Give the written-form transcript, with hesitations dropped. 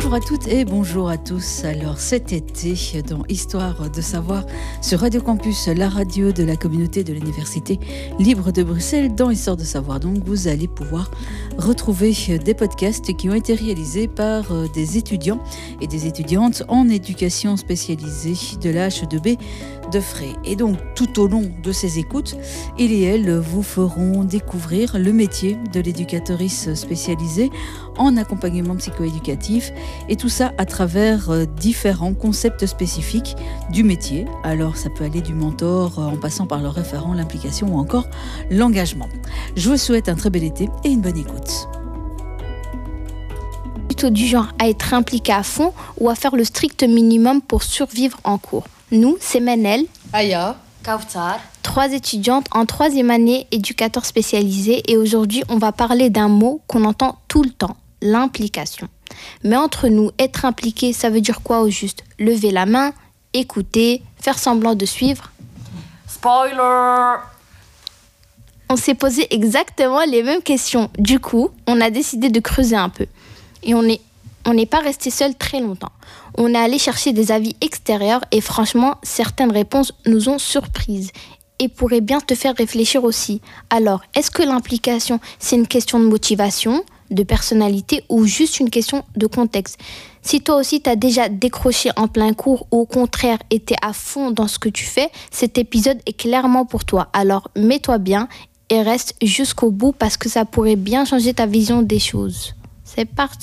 Bonjour à toutes et bonjour à tous. Alors cet été, dans Histoire de savoir, sur Radio Campus, la radio de la communauté de l'Université libre de Bruxelles, dans Histoire de savoir, donc vous allez pouvoir retrouver des podcasts qui ont été réalisés par des étudiants et des étudiantes en éducation spécialisée de la H2B de Fray. Et donc tout au long de ces écoutes, ils et elles vous feront découvrir le métier de l'éducatrice spécialisée en accompagnement psychoéducatif, et tout ça à travers différents concepts spécifiques du métier. Alors ça peut aller du mentor en passant par le référent, l'implication ou encore l'engagement. Je vous souhaite un très bel été et une bonne écoute. Plutôt du genre à être impliqué à fond ou à faire le strict minimum pour survivre en cours. Nous, c'est Manel, Aya, Kautar, 3 étudiantes en 3e année, éducateurs spécialisés, et aujourd'hui on va parler d'un mot qu'on entend tout le temps, l'implication. Mais entre nous, être impliqué, ça veut dire quoi au juste ? Lever la main, écouter, faire semblant de suivre ? Spoiler! On s'est posé exactement les mêmes questions. Du coup, on a décidé de creuser un peu. Et on n'est pas resté seul très longtemps. On est allé chercher des avis extérieurs et franchement, certaines réponses nous ont surprises et pourraient bien te faire réfléchir aussi. Alors, est-ce que l'implication, c'est une question de motivation, de personnalité ou juste une question de contexte ? Si toi aussi t'as déjà décroché en plein cours ou au contraire été à fond dans ce que tu fais, cet épisode est clairement pour toi. Alors mets-toi bien et reste jusqu'au bout parce que ça pourrait bien changer ta vision des choses. C'est parti.